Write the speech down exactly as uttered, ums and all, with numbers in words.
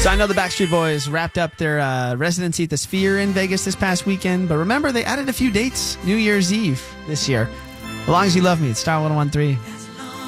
So I know the Backstreet Boys wrapped up their uh, residency at the Sphere in Vegas this past weekend, but remember they added a few dates New Year's Eve this year. As long as you love me, it's Star one oh one three.